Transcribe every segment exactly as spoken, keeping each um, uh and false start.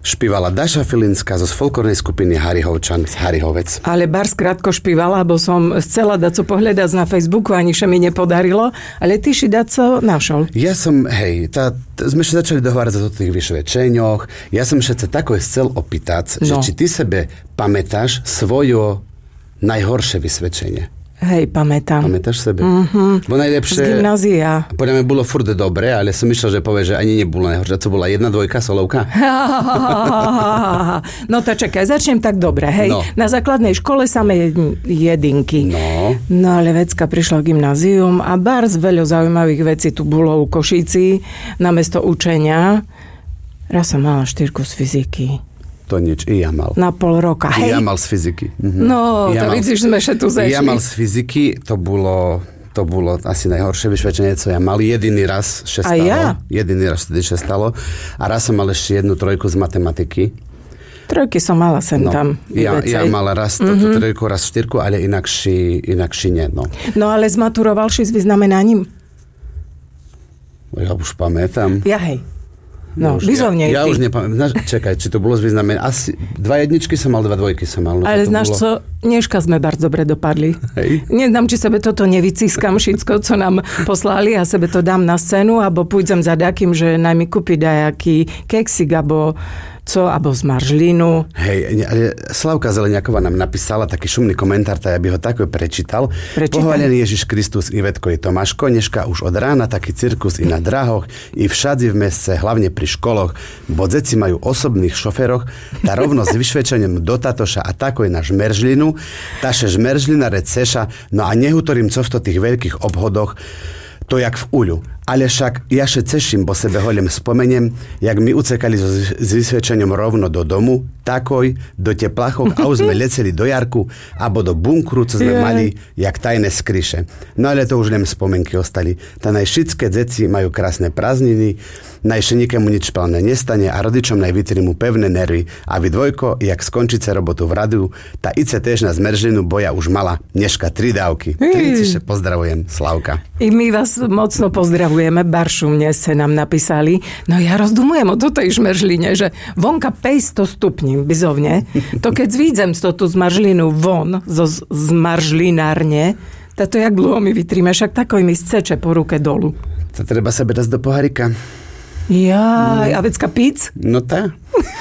špívala Daša Filinská zo folklórnej skupiny Harihovčan z Harihovec. Ale bars krátko špívala, bo som chcela dať co pohľadať na Facebooku, ani še mi nepodarilo, ale ty si dať co našol. Ja som, hej, tá, tá, sme sa začali dohovárať o tých vyšvedčeňoch. Ja som še takové chcel opýtať, no. že či ty sebe pamätáš svoje najhoršie vysvedčenie. Hej, pamätám. Pamätáš sebe? Mhm. Bo najlepšie... Z gymnázia. Podľa mňa bolo furt dobre, ale som myslel, že povie, že ani nebolo najhoršie. To bola jedna, dvojka, solovka? No to čakaj, začnem tak dobre, hej. No. Na základnej škole samé jedinky. No. No ale vecka prišla v gymnázium a bars veľa zaujímavých vecí tu bolo u Košici namiesto učenia. Raz som mala štyrku z fyziky. To nič, i ja mal. Na pol roka, hej? Ja mal z fyziky. Mhm. No, ja to mal, vidíš, sme še tu zešli. Ja mal z fyziky, to bolo, to bolo asi najhoršie vyšvedčenie, co ja mal. Jediný raz še stalo. A ja? Jediný raz vtedy še stalo. A raz som mal ešte jednu trojku z matematiky. Trojky som mala sem no, tam. Ja, ja mala raz mm-hmm. trojku, raz štyrku, ale inakší, inakší nie. No. no ale zmaturoval si s vyznamenaním? Ja už pamätám. Ja hej. No, už, bizovne. Ja, ja už nepamätám. Čakaj, či to bolo s významením. Asi dva jedničky som mal, dva dvojky som mal. No, ale znáš bolo... co? Dneška sme bardzo dobre dopadli. Hej. Nedám, či sebe toto nevycískam všetko, co nám poslali a sebe to dám na scénu, abo pôjdem za dakým, že najmi kúpi dajaký keksik, abo co, abo z maržlinu. Hej, ale Slavka Zeleniaková nám napísala taký šumný komentár, tak ja by ho takto prečítal. Prečítam. Pochválený Ježiš Kristus, Ivetko i Tomáško, dneška už od rána taký cirkus i na drahoch, i všade v meste, hlavne pri školoch, bo deti majú osobných šoferoch, tá rovno s vyšvedčením do Tatoša a tako je na žmeržlinu, taše žmeržlina receša, no a nehutorím, co v to tých veľkých obhodoch, to jak v uľu. Ale však ja še ceším, bo sebe holem spomeniem, jak my ucekali so, s vysvedčením rovno do domu, takoj, do teplachov a už sme leceli do Jarku, abo do bunkru, co sme yeah. mali, jak tajné skryše. No ale to už len spomenky ostali. Tá najšitské deti majú krásne prázdniny, najše nikému nič plánne nestane a rodičom najvytri mu pevné nervy. A vy dvojko, jak skončíte robotu v radiu, tá ice tež na zmeržlinu boja už mala dneška tri dávky. Trinci, pozdravujem, Slavka. I my vás mocno pozdravujeme, Baršu mne se nám napísali. No ja rozdumujem o tej žmeržline, že vonka päťsto stupní, bizovne. To keď zvídzem z tú zmaržlinu von, zo zmaržlinárne, to jak dlho mi vytríme, však takoj mi sceče po ruke dolu. To treba sebe dať do pohárika. Jaj, a vecka pic? No tá.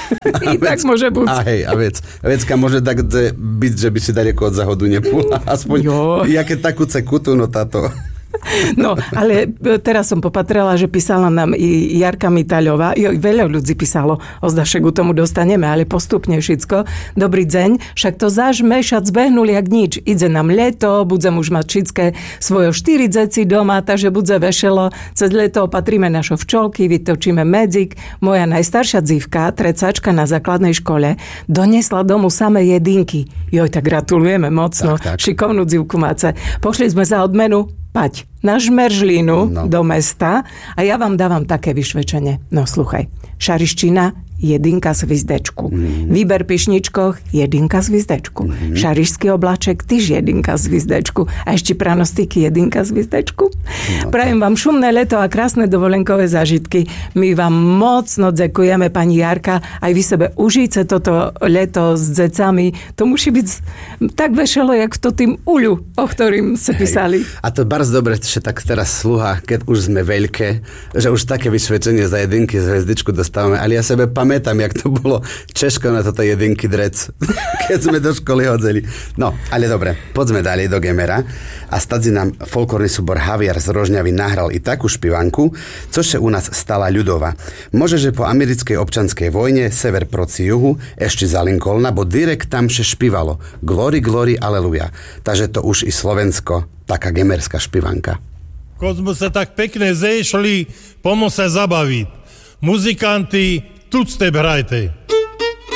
I tak môže byť. A hej, a vec. A vecka môže tak byť, že by si daleko od záhodu nepula. Aspoň, jaké takú cekutu, no táto... No, ale teraz som popatrala, že písala nám i Jarka Mitaľová. Jo, veľa ľudí písalo, o zdašegu tomu dostaneme, ale postupne všetko. Dobrý deň, však to záž mešac zbehnuli jak nič. Ide nám leto, budem už mať všetké svoje štyri deti doma, takže bude vešelo. Cez leto opatríme našo včolky, vytočíme medzik. Moja najstaršia dzivka, trecačka na základnej škole, donesla domu samé jedinky. Joj, tak gratulujeme mocno. Tak, tak. Šikovnú dzivku máte. Pošli sme za odmenu pať na žmeržlinu no. do mesta a ja vám dávam také vyšvedčenie. No sluchaj, šariščina jedinka z hvizdečku. Mm. Výber pišničkoch, jedinka z hvizdečku. Mm. Šarišský oblaček, tyž jedinka z hvizdečku. A ešte pranostiky, jedinka z hvizdečku. No, prajem vám šumné leto a krásne dovolenkové zážitky. My vám mocno ďakujeme, pani Jarka. Aj vy sebe užijte toto leto s decami. To musí byť tak vešelo, jak to tým uľu, o ktorým sa písali. Hej. A to bardzo dobre, že tak teraz sluha, keď už sme veľké, že už také vysvedčenie za jedinky z hviezdičku dostávame. Ale ja sebe pamätám, jak to bolo češko na toto jedinky drec, keď sme do školy hodzeli. No, ale dobre, poďme ďalej do Gemera. A stadzi nám folklórny súbor Javier z Rožňavy nahral i takú špivanku, cože u nás stala ľudová. Môže, že po americkej občanskej vojne sever proti juhu ešte za Lincolna, bo direkt tam še špivalo. Glory, glory, aleluja. Takže to už i Slovensko, taká gemerská špivanka. Keď sme sa tak pekne zešli, pomo sa zabaviť. Muzikanti, tucte hrajte.